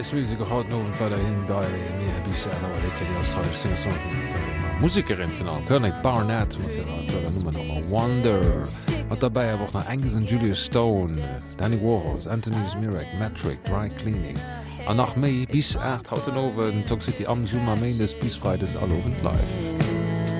Jazzmusik haut no weiter hin bei mir bis australisch Singer Musikerin vun an König Barnett Nummer Wonder hat dabei woch nach Engesen Julius Stone, Danny Warhols, Anthony's Mirek, Metric, Dry Cleaning. An nach méi bis 8 hauten Owen Toxicity am Summer Maindes bis Freides all Owen live.